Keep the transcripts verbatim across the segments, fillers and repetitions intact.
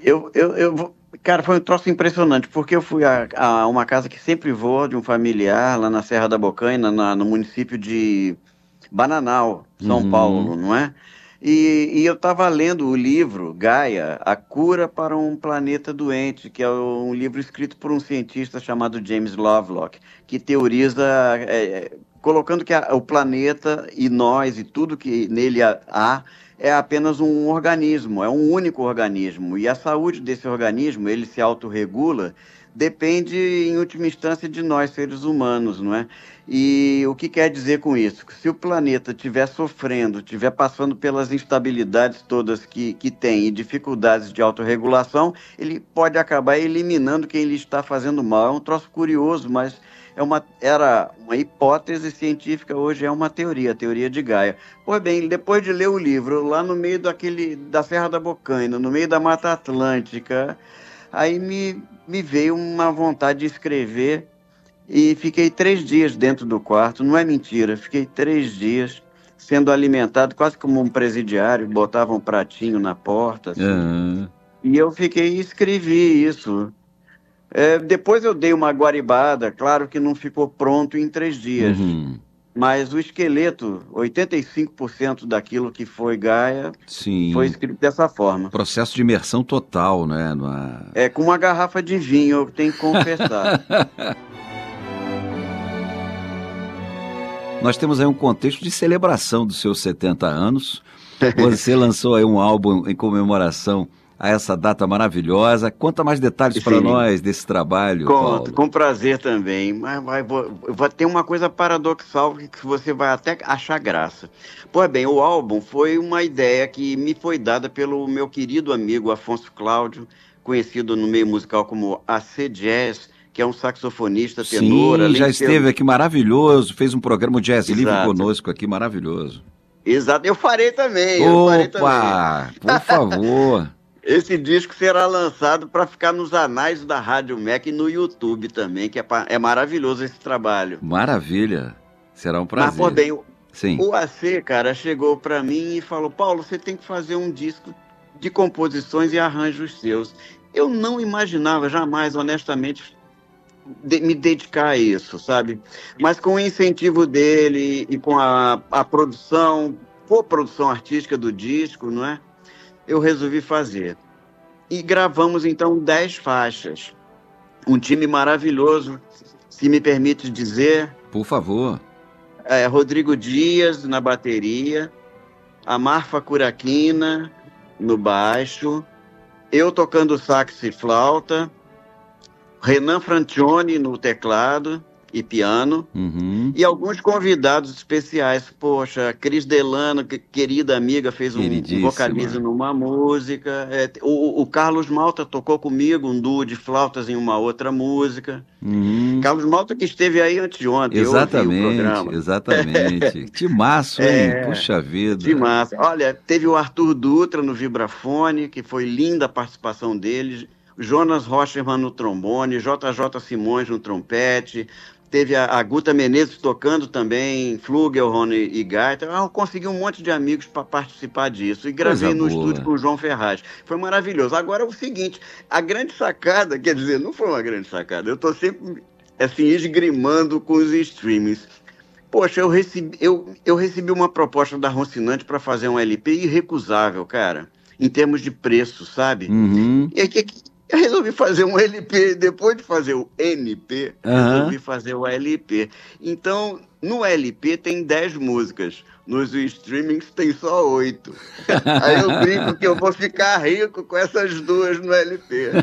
Eu, eu, eu, vou- cara, foi um troço impressionante, porque eu fui a, a uma casa que sempre vou, de um familiar, lá na Serra da Bocaina, na- no município de Bananal, São Uhum. Paulo, não é? E, e eu estava lendo o livro Gaia, A Cura para um Planeta Doente, que é um livro escrito por um cientista chamado James Lovelock, que teoriza, é, é, colocando que a- o planeta e nós e tudo que nele há há é apenas um organismo, é um único organismo. E a saúde desse organismo, ele se autorregula, depende, em última instância, de nós, seres humanos, não é? E o que quer dizer com isso? Que se o planeta estiver sofrendo, estiver passando pelas instabilidades todas que, que tem e dificuldades de autorregulação, ele pode acabar eliminando quem lhe está fazendo mal. É um troço curioso, mas é uma, era uma hipótese científica, hoje é uma teoria, a teoria de Gaia. Pois bem, depois de ler o livro, lá no meio daquele, da Serra da Bocaina, no meio da Mata Atlântica, aí me, me veio uma vontade de escrever e fiquei três dias dentro do quarto, não é mentira, fiquei três dias sendo alimentado quase como um presidiário, botava um pratinho na porta, assim, Aham. e eu fiquei e escrevi isso. É, depois eu dei uma guaribada, claro que não ficou pronto em três dias, Uhum. mas o esqueleto, oitenta e cinco por cento daquilo que foi Gaia, foi Sim. escrito dessa forma. Processo de imersão total, né? Numa... É com uma garrafa de vinho, eu tenho que confessar. Nós temos aí um contexto de celebração dos seus setenta anos. Você lançou aí um álbum em comemoração a essa data maravilhosa. Conta mais detalhes para Sim. nós desse trabalho, Conto, Paulo. com prazer também. Mas vai, vou, vai ter uma coisa paradoxal que que você vai até achar graça. Pois bem, o álbum foi uma ideia que me foi dada pelo meu querido amigo Afonso Cláudio, conhecido no meio musical como A C Jazz, que é um saxofonista tenor, Sim, além já de ser. esteve aqui maravilhoso, fez um programa Jazz Livre Exato, conosco aqui, maravilhoso. exato. Eu farei também, eu farei também. Opa, por favor. Esse disco será lançado para ficar nos anais da Rádio M E C e no YouTube também, que é, pa- é maravilhoso esse trabalho. Maravilha. Será um Mas, pô, prazer. bem, o Sim. o A C, cara, chegou para mim e falou: Paulo, você tem que fazer um disco de composições e arranjos seus. Eu não imaginava jamais, honestamente, de- me dedicar a isso, sabe? Mas com o incentivo dele e com a, a produção, co-produção artística do disco, não é? Eu resolvi fazer. E gravamos então dez faixas. Um time maravilhoso, se me permite dizer, Por favor. é, Rodrigo Dias na bateria, a Marfa Curaquina no baixo, eu tocando sax e flauta, Renan Francione no teclado e piano, Uhum. e alguns convidados especiais. Poxa, Cris Delano, que- querida amiga, fez um, um vocalizo Queridíssima. numa música. É, o, o Carlos Malta tocou comigo um duo de flautas em uma outra música. Uhum. Carlos Malta que esteve aí anteontem, eu ouvi o Exatamente, programa. exatamente. Timaço, hein? É, Puxa de vida. massa. Olha, teve o Arthur Dutra no vibrafone, que foi linda a participação dele. Jonas Rocherman no trombone, J J Simões no trompete. Teve a, a Guta Menezes tocando também, flugelhorn e, e gaita. Ah, eu consegui um monte de amigos para participar disso. E Coisa gravei no estúdio boa. com o João Ferraz. Foi maravilhoso. Agora é o seguinte, a grande sacada, quer dizer, não foi uma grande sacada. Eu estou sempre assim, esgrimando com os streamings. Poxa, eu recebi, eu, eu recebi uma proposta da Rocinante para fazer um L P irrecusável, cara, em termos de preço, sabe? Uhum. E aí que- que- eu resolvi fazer um L P, depois de fazer o N P, Aham. resolvi fazer o L P. Então, no L P tem dez músicas, nos streamings tem só oito. Aí eu brinco que eu vou ficar rico com essas duas no L P.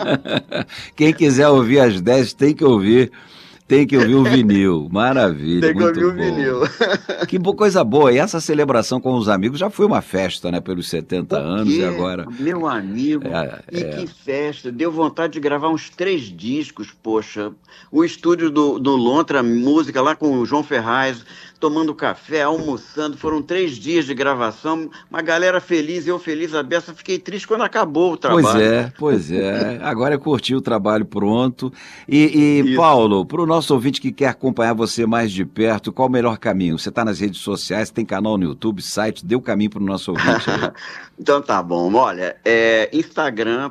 Quem quiser ouvir as dez tem que ouvir. Tem que ouvir o vinil. Maravilha, Tem que muito ouvir o bom. vinil. Que bo- coisa boa. E essa celebração com os amigos já foi uma festa, né? Pelos setenta O anos e quê? agora. Meu amigo, É, e é. que festa! Deu vontade de gravar uns três discos, poxa. O estúdio do, do Lontra Música, lá com o João Ferraz, tomando café, almoçando. Foram três dias de gravação, uma galera feliz, eu feliz, a beça. Fiquei triste quando acabou o Pois trabalho. é, pois é. Agora é curtir o trabalho pronto. E, e Isso. Paulo, para o nosso ouvinte que quer acompanhar você mais de perto, qual o melhor caminho? Você está nas redes sociais, tem canal no YouTube, site, dê o caminho para o nosso ouvinte aí. Então tá bom. Olha, é, Instagram,